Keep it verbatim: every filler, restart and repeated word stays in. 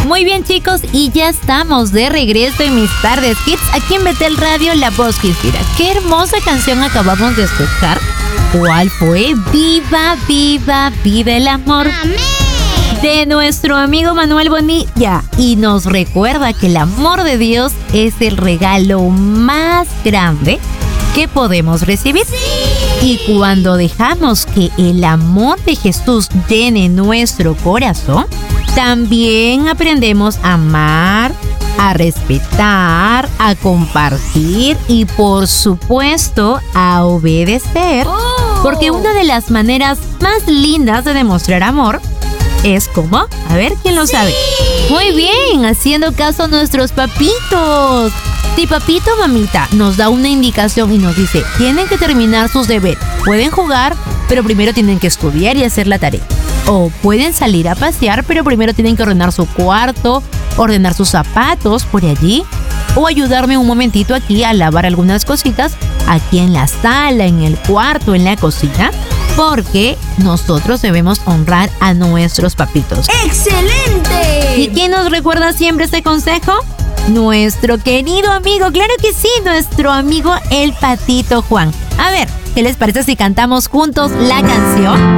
Muy bien, chicos, y ya estamos de regreso en Mis Tardes Kids, aquí en Betel Radio, La Voz que Inspira. ¡Qué hermosa canción acabamos de escuchar! ¿Cuál fue? ¡Viva, viva, viva el amor! ¡Amén! De nuestro amigo Manuel Bonilla. Y nos recuerda que el amor de Dios es el regalo más grande que podemos recibir. ¡Sí! Y cuando dejamos que el amor de Jesús llene nuestro corazón, también aprendemos a amar, a respetar, a compartir y, por supuesto, a obedecer. Oh. Porque una de las maneras más lindas de demostrar amor es como, a ver, ¿quién lo ¡Sí! sabe? Muy bien, haciendo caso a nuestros papitos. Si papito o mamita nos da una indicación y nos dice, tienen que terminar sus deberes, pueden jugar, pero primero tienen que estudiar y hacer la tarea. O pueden salir a pasear, pero primero tienen que ordenar su cuarto, ordenar sus zapatos por allí, o ayudarme un momentito aquí a lavar algunas cositas aquí en la sala, en el cuarto, en la cocina, porque nosotros debemos honrar a nuestros papitos. ¡Excelente! ¿Y quién nos recuerda siempre este consejo? Nuestro querido amigo, claro que sí, nuestro amigo el Patito Juan. A ver, ¿qué les parece si cantamos juntos la canción?